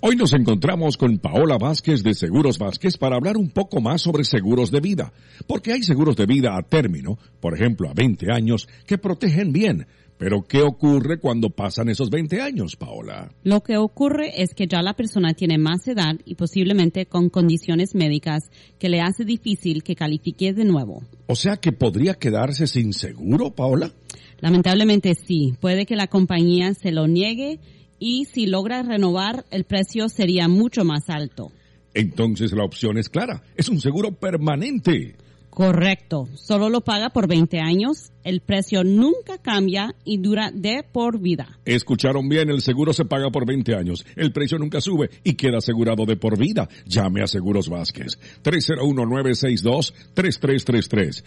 Hoy nos encontramos con Paola Vázquez de Seguros Vázquez para hablar un poco más sobre seguros de vida, porque hay seguros de vida a término, por ejemplo a 20 años, que protegen bien. Pero ¿qué ocurre cuando pasan esos 20 años, Paola? Lo que ocurre es que ya la persona tiene más edad y posiblemente con condiciones médicas que le hace difícil que califique de nuevo. O sea que podría quedarse sin seguro, Paola. Lamentablemente sí, puede que la compañía se lo niegue y si logra renovar, el precio sería mucho más alto. Entonces la opción es clara, es un seguro permanente. Correcto, solo lo paga por 20 años, el precio nunca cambia y dura de por vida. Escucharon bien, el seguro se paga por 20 años, el precio nunca sube y queda asegurado de por vida. Llame a Seguros Vázquez, 301-962-3333,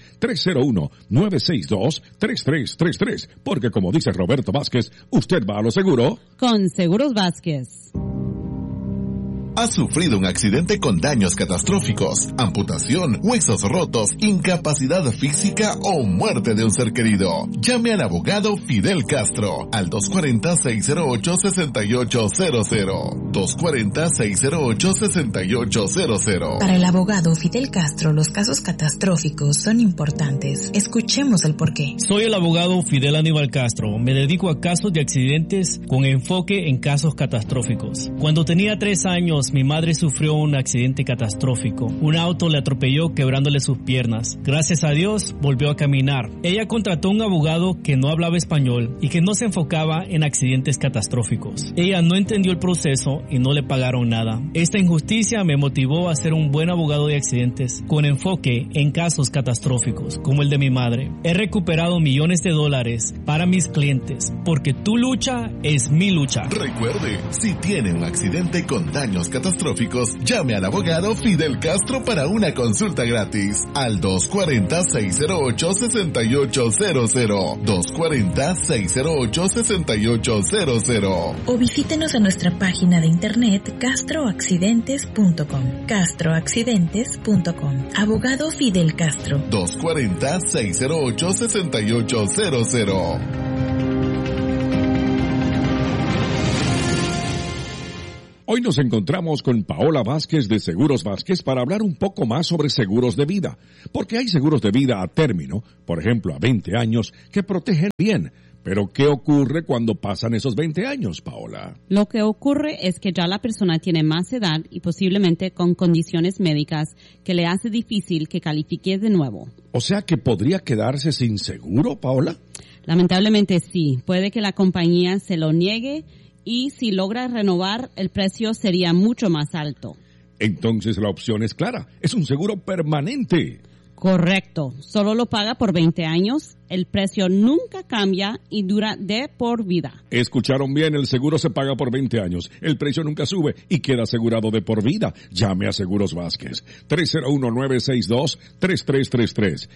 301-962-3333, porque como dice Roberto Vázquez, usted va a lo seguro con Seguros Vázquez. ¿Has sufrido un accidente con daños catastróficos, amputación, huesos rotos, incapacidad física o muerte de un ser querido? Llame al abogado Fidel Castro al 240-608-6800. 240-608-6800. Para el abogado Fidel Castro, los casos catastróficos son importantes. Escuchemos el porqué. Soy el abogado Fidel Aníbal Castro. Me dedico a casos de accidentes con enfoque en casos catastróficos. Cuando tenía 3 años, mi madre sufrió un accidente catastrófico. Un auto le atropelló quebrándole sus piernas. Gracias a Dios, volvió a caminar. Ella contrató un abogado que no hablaba español y que no se enfocaba en accidentes catastróficos. Ella no entendió el proceso y no le pagaron nada. Esta injusticia me motivó a ser un buen abogado de accidentes con enfoque en casos catastróficos, como el de mi madre. He recuperado millones de dólares para mis clientes, porque tu lucha es mi lucha. Recuerde, si tiene un accidente con daños catastróficos, llame al abogado Fidel Castro para una consulta gratis al 240-608-6800. 240-608-6800. O visítenos en nuestra página de internet castroaccidentes.com. castroaccidentes.com. Abogado Fidel Castro. 240-608-6800. Hoy nos encontramos con Paola Vázquez de Seguros Vázquez para hablar un poco más sobre seguros de vida, porque hay seguros de vida a término, por ejemplo a 20 años, que protegen bien. Pero ¿qué ocurre cuando pasan esos 20 años, Paola? Lo que ocurre es que ya la persona tiene más edad y posiblemente con condiciones médicas que le hace difícil que califique de nuevo. O sea que podría quedarse sin seguro, Paola. Lamentablemente sí, puede que la compañía se lo niegue y si logra renovar, el precio sería mucho más alto. Entonces la opción es clara, es un seguro permanente. Correcto, solo lo paga por 20 años, el precio nunca cambia y dura de por vida. Escucharon bien, el seguro se paga por 20 años, el precio nunca sube y queda asegurado de por vida. Llame a Seguros Vázquez, 301-962-3333,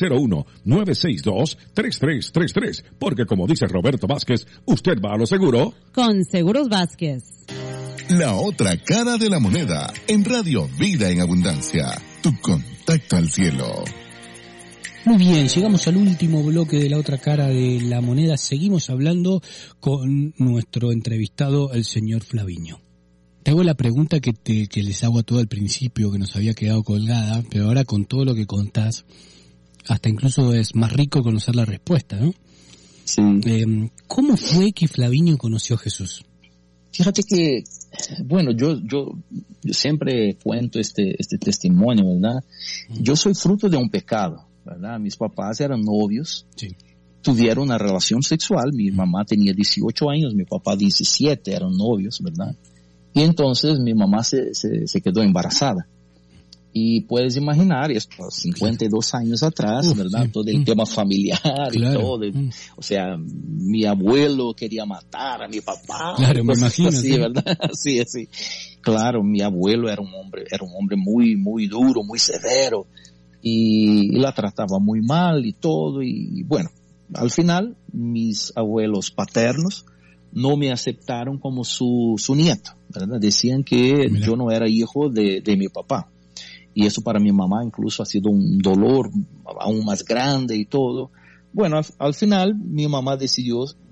301-962-3333, porque como dice Roberto Vázquez, usted va a lo seguro con Seguros Vázquez. La otra cara de la moneda en Radio Vida en Abundancia. Tu contacto al cielo. Muy bien, llegamos al último bloque de la otra cara de la moneda. Seguimos hablando con nuestro entrevistado, el señor Flaviño. Te hago la pregunta que les hago a todo al principio, que nos había quedado colgada, pero ahora con todo lo que contás, hasta incluso es más rico conocer la respuesta, ¿no? Sí. ¿Cómo fue que Flaviño conoció a Jesús? Fíjate que, bueno, yo siempre cuento este testimonio, ¿verdad? Yo soy fruto de un pecado, ¿verdad? Mis papás eran novios, sí. Tuvieron una relación sexual, mi mamá tenía 18 años, mi papá 17, eran novios, ¿verdad? Y entonces mi mamá se quedó embarazada. Y puedes imaginar, esto 52 años atrás, ¿verdad? Sí. Todo el tema familiar, claro. Y todo. O sea, mi abuelo quería matar a mi papá. Claro, me imagino. Así, ¿verdad? Sí, así. Claro, mi abuelo era un hombre muy, muy duro, muy severo. Y la trataba muy mal y todo. Y bueno, al final, mis abuelos paternos no me aceptaron como su nieto, ¿verdad? Decían que yo no era hijo de mi papá. Y eso para mi mamá incluso ha sido un dolor aún más grande y todo. Bueno, al final mi mamá decidió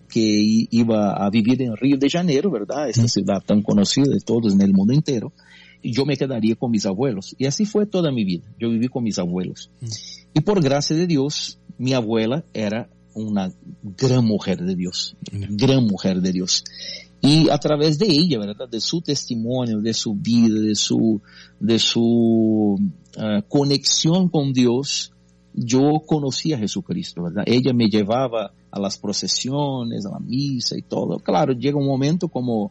que iba a vivir en Río de Janeiro, ¿verdad? Esta ciudad tan conocida de todos en el mundo entero, y yo me quedaría con mis abuelos. Y así fue toda mi vida. Yo viví con mis abuelos. Y por gracia de Dios, mi abuela era una gran mujer de Dios, gran mujer de Dios. Y a través de ella, ¿verdad? De su testimonio, de su vida, de su conexión con Dios, yo conocí a Jesucristo, ¿verdad? Ella me llevaba a las procesiones, a la misa y todo. Claro, llega un momento como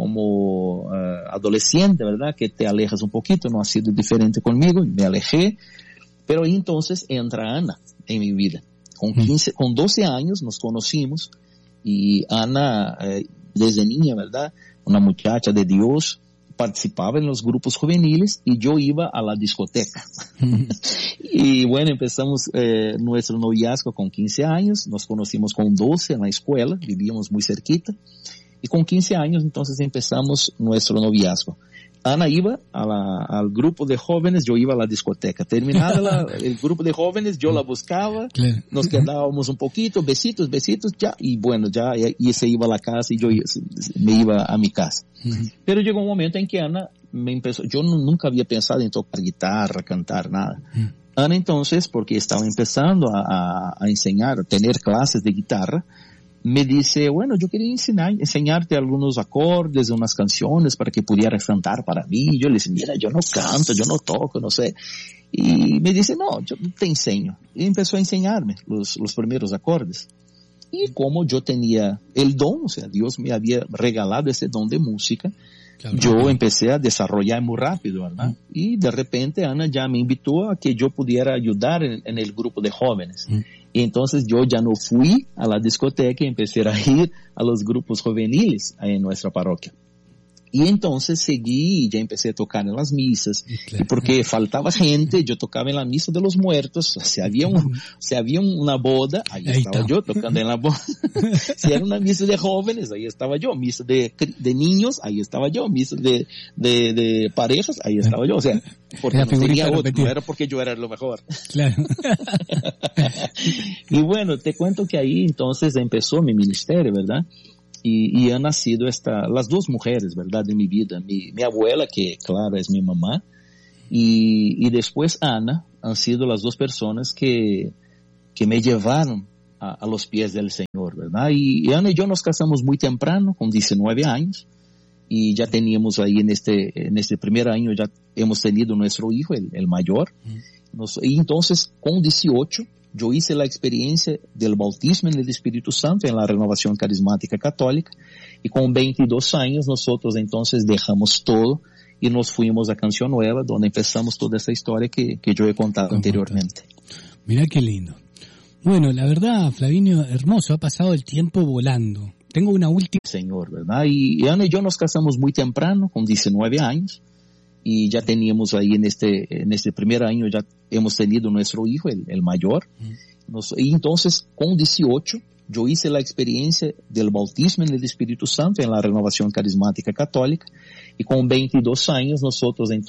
adolescente, ¿verdad? Que te alejas un poquito, no ha sido diferente conmigo, me alejé. Pero ahí entonces entra Ana en mi vida. Con 12 años nos conocimos y Ana, desde niña, ¿verdad? Una muchacha de Dios, participaba en los grupos juveniles y yo iba a la discoteca. Y bueno, empezamos nuestro noviazgo con 15 años, nos conocimos con 12 en la escuela, vivíamos muy cerquita, y con 15 años entonces empezamos nuestro noviazgo. Ana iba al grupo de jóvenes, yo iba a la discoteca. Terminada el grupo de jóvenes, yo la buscaba, nos quedábamos un poquito, besitos, ya, y bueno, ya, y se iba a la casa y yo me iba a mi casa. Pero llegó un momento en que Ana me empezó, yo nunca había pensado en tocar guitarra, cantar, nada. Ana entonces, porque estaba empezando a enseñar, a tener clases de guitarra, me dice, bueno, yo quería enseñarte algunos acordes, unas canciones para que pudieras cantar para mí. Yo le dije, mira, yo no canto, yo no toco, no sé. Y me dice, no, yo te enseño. Y empezó a enseñarme los primeros acordes. Y como yo tenía el don, o sea, Dios me había regalado ese don de música, claro, yo empecé a desarrollar muy rápido, ¿verdad? Y de repente Ana ya me invitó a que yo pudiera ayudar en el grupo de jóvenes. Y entonces yo ya no fui a la discoteca y empecé a ir a los grupos juveniles en nuestra parroquia. Y entonces seguí y ya empecé a tocar en las misas. Claro. Y porque faltaba gente, yo tocaba en la misa de los muertos. Si había una boda, ahí estaba yo tocando en la boda. Si era una misa de jóvenes, ahí estaba yo. Misa de niños, ahí estaba yo. Misa de parejas, ahí estaba yo. O sea, porque no tenía otro, no era porque yo era lo mejor. Claro. Y bueno, te cuento que ahí entonces empezó mi ministerio, ¿verdad? Y han nacido las dos mujeres, ¿verdad? De mi vida. Mi abuela, que claro es mi mamá, y después Ana, han sido las dos personas que me llevaron a los pies del Señor, ¿verdad? Y Ana y yo nos casamos muy temprano, con 19 años, y ya teníamos ahí en este primer año, ya hemos tenido nuestro hijo, el mayor. Y entonces, con 18, yo hice la experiencia del bautismo en el Espíritu Santo en la Renovación Carismática Católica, y con 22 años nosotros entonces dejamos todo y nos fuimos a Canción Nueva, donde empezamos toda esta historia que yo he contado anteriormente. Mirá qué lindo. Bueno, la verdad, Flavinio, hermoso, ha pasado el tiempo volando. Tengo una última... Señor, ¿verdad? Y Ana y yo nos casamos muy temprano, con 19 años, y ya teníamos ahí en este primer año ya hemos tenido nuestro hijo, el mayor. Y entonces, con 18, yo hice la experiencia del bautismo en el Espíritu Santo en la Renovación Carismática Católica, y con 22 años nosotros entonces